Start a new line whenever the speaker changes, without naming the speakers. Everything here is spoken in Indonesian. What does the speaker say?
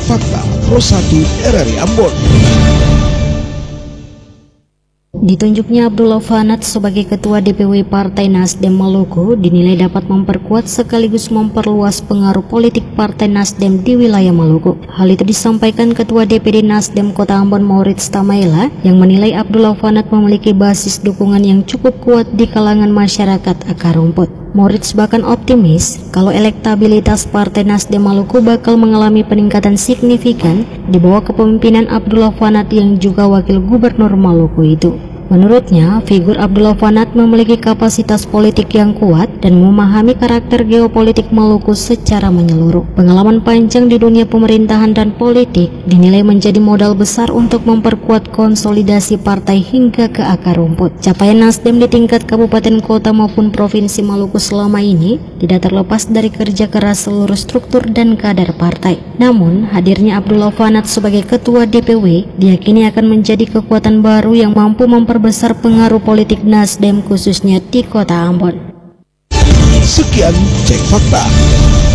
Fakta Pro 1 RRI Ambon.
Ditunjuknya Abdullah Fanat sebagai Ketua DPW Partai Nasdem Maluku dinilai dapat memperkuat sekaligus memperluas pengaruh politik Partai Nasdem di wilayah Maluku. Hal itu disampaikan Ketua DPD Nasdem Kota Ambon Maurits Tamaela yang menilai Abdullah Fanat memiliki basis dukungan yang cukup kuat di kalangan masyarakat akar rumput. Maurits bahkan optimis kalau elektabilitas Partai Nasdem Maluku bakal mengalami peningkatan signifikan di bawah kepemimpinan Abdullah Fanat yang juga Wakil Gubernur Maluku itu. Menurutnya, figur Abdullah Fanat memiliki kapasitas politik yang kuat dan memahami karakter geopolitik Maluku secara menyeluruh. Pengalaman panjang di dunia pemerintahan dan politik dinilai menjadi modal besar untuk memperkuat konsolidasi partai hingga ke akar rumput. Capaian Nasdem di tingkat kabupaten kota maupun provinsi Maluku selama ini tidak terlepas dari kerja keras seluruh struktur dan kader partai. Namun, hadirnya Abdullah Fanat sebagai Ketua DPW diyakini akan menjadi kekuatan baru yang mampu memperbesar pengaruh politik Nasdem khususnya di Kota Ambon.
Sekian Cek Fakta.